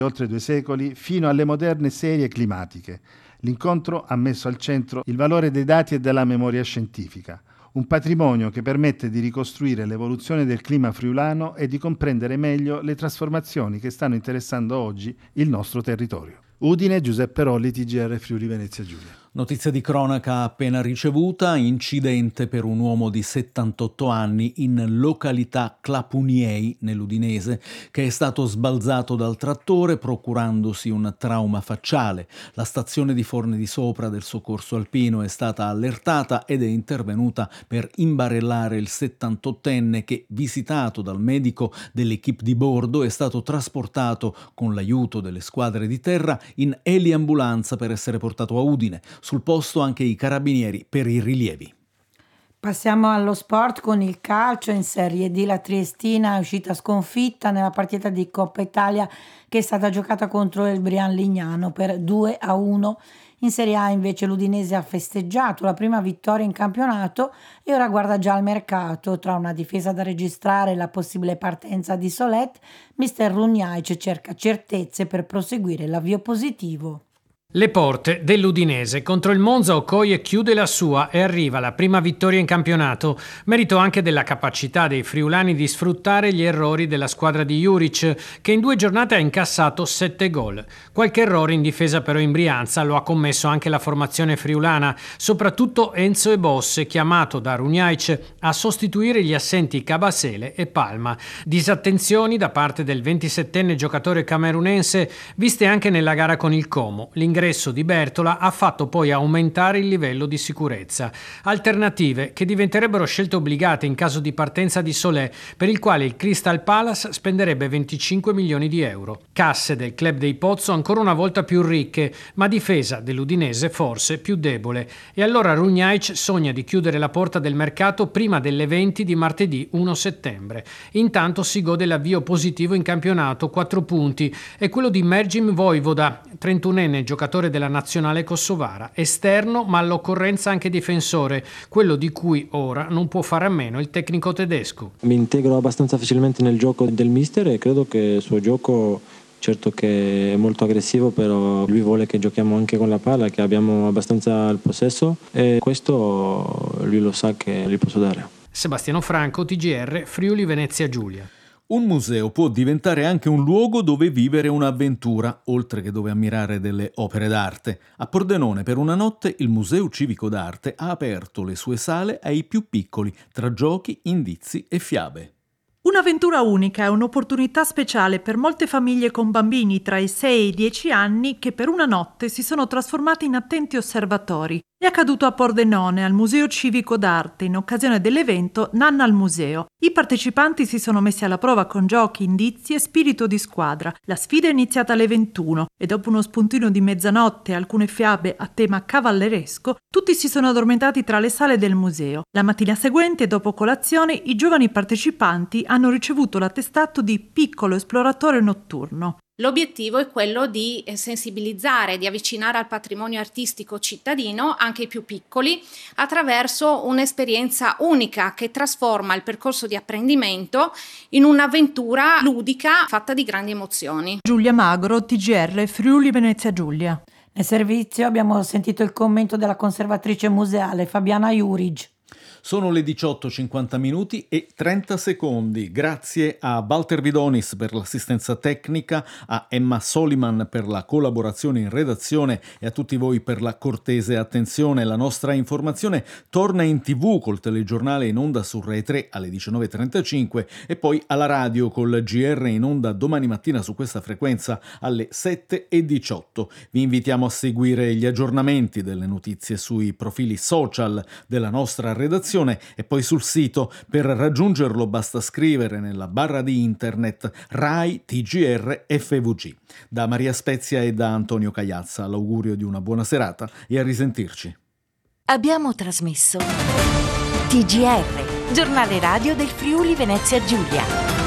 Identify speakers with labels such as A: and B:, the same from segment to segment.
A: oltre 2 secoli, fino alle moderne serie climatiche. L'incontro ha messo al centro il valore dei dati e della memoria scientifica, un patrimonio che permette di ricostruire l'evoluzione del clima friulano e di comprendere meglio le trasformazioni che stanno interessando oggi il nostro territorio. Udine, Giuseppe Rolli, TGR Friuli Venezia Giulia.
B: Notizia di cronaca appena ricevuta: incidente per un uomo di 78 anni in località Clapuniei, nell'Udinese, che è stato sbalzato dal trattore procurandosi un trauma facciale. La stazione di Forni di Sopra del soccorso alpino è stata allertata ed è intervenuta per imbarellare il 78enne che, visitato dal medico dell'equipe di bordo, è stato trasportato con l'aiuto delle squadre di terra in eliambulanza per essere portato a Udine. Sul posto anche i carabinieri per i rilievi.
C: Passiamo allo sport con il calcio. In Serie D la Triestina è uscita sconfitta nella partita di Coppa Italia che è stata giocata contro il Brian Lignano per 2-1. In Serie A invece l'Udinese ha festeggiato la prima vittoria in campionato e ora guarda già al mercato. Tra una difesa da registrare e la possibile partenza di Solet, mister Runjaic cerca certezze per proseguire l'avvio positivo.
D: Le porte dell'Udinese contro il Monza. Okoye chiude la sua e arriva la prima vittoria in campionato, merito anche della capacità dei friulani di sfruttare gli errori della squadra di Juric, che in 2 giornate ha incassato 7 gol. Qualche errore in difesa però in Brianza lo ha commesso anche la formazione friulana, soprattutto Enzo Ebosse, chiamato da Runjaic a sostituire gli assenti Cabasele e Palma. Disattenzioni da parte del 27enne giocatore camerunense viste anche nella gara con il Como. L'ingresso di Bertola ha fatto poi aumentare il livello di sicurezza. Alternative che diventerebbero scelte obbligate in caso di partenza di Solé, per il quale il Crystal Palace spenderebbe 25 milioni di euro. Casse del club dei Pozzo ancora una volta più ricche, ma difesa dell'Udinese forse più debole. E allora Runjaic sogna di chiudere la porta del mercato prima delle 20 di martedì 1 settembre. Intanto si gode l'avvio positivo in campionato, 4 punti, e quello di Mergim Vojvoda, 31enne giocatore della nazionale kosovara, esterno ma all'occorrenza anche difensore, quello di cui ora non può fare a meno il tecnico tedesco.
E: Mi integro abbastanza facilmente nel gioco del mister e credo che il suo gioco, certo che è molto aggressivo, però lui vuole che giochiamo anche con la palla, che abbiamo abbastanza il possesso e questo lui lo sa che gli posso dare.
D: Sebastiano Franco, TGR Friuli Venezia Giulia.
B: Un museo può diventare anche un luogo dove vivere un'avventura, oltre che dove ammirare delle opere d'arte. A Pordenone per una notte il Museo Civico d'Arte ha aperto le sue sale ai più piccoli, tra giochi, indizi e fiabe.
F: Un'avventura unica è un'opportunità speciale per molte famiglie con bambini tra i 6 e i 10 anni che per una notte si sono trasformati in attenti osservatori. È accaduto a Pordenone, al Museo Civico d'Arte, in occasione dell'evento Nanna al Museo. I partecipanti si sono messi alla prova con giochi, indizi e spirito di squadra. La sfida è iniziata alle 21 e dopo uno spuntino di mezzanotte e alcune fiabe a tema cavalleresco, tutti si sono addormentati tra le sale del museo. La mattina seguente, dopo colazione, i giovani partecipanti hanno ricevuto l'attestato di piccolo esploratore notturno.
G: L'obiettivo è quello di sensibilizzare, di avvicinare al patrimonio artistico cittadino anche i più piccoli attraverso un'esperienza unica che trasforma il percorso di apprendimento in un'avventura ludica fatta di grandi emozioni.
F: Giulia Magro, TGR Friuli Venezia Giulia.
C: Nel servizio abbiamo sentito il commento della conservatrice museale Fabiana Juric.
B: Sono le 18:50 e 30 secondi. Grazie a Walter Vidonis per l'assistenza tecnica, a Emma Soliman per la collaborazione in redazione e a tutti voi per la cortese attenzione. La nostra informazione torna in TV col telegiornale in onda su Rai 3 alle 19:35 e poi alla radio col GR in onda domani mattina su questa frequenza alle 7:18. Vi invitiamo a seguire gli aggiornamenti delle notizie sui profili social della nostra redazione e poi sul sito. Per raggiungerlo basta scrivere nella barra di internet Rai TGR FVG. Da Maria Spezia e da Antonio Cagliazza l'augurio di una buona serata e a risentirci.
H: Abbiamo trasmesso TGR, giornale radio del Friuli Venezia Giulia.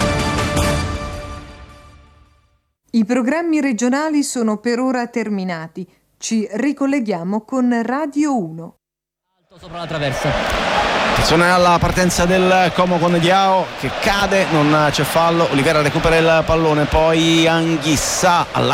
I: I programmi regionali sono per ora terminati. Ci ricolleghiamo con Radio 1.
J: Sopra la traversa. Attenzione alla partenza del Como con Diao che cade, non c'è fallo. Olivera recupera il pallone, poi Anghissà